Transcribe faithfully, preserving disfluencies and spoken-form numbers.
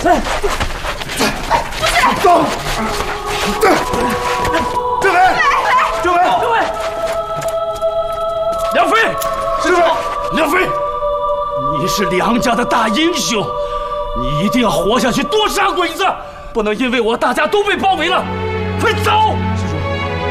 走！政委，政委， 政委，梁飞， 政委， 梁飞，你是梁家的大英雄，你一定要活下去，多杀鬼子，不能因为我大家都被包围了。快走！